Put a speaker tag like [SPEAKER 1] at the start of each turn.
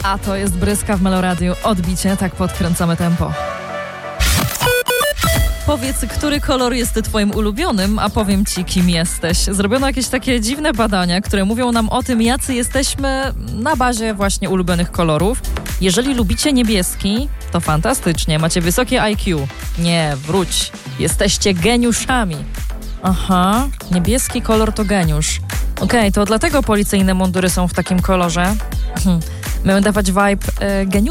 [SPEAKER 1] A to jest Bryska w Meloradiu. Odbicie, tak podkręcamy tempo. Powiedz, który kolor jest twoim ulubionym, a powiem ci, kim jesteś. Zrobiono jakieś takie dziwne badania, które mówią nam o tym, jacy jesteśmy na bazie właśnie ulubionych kolorów. Jeżeli lubicie niebieski, to fantastycznie, macie wysokie IQ. Nie, wróć, jesteście geniuszami. Aha, niebieski kolor to geniusz. Okej, to dlatego policyjne mundury są w takim kolorze. Mają dawać vibe geniusza.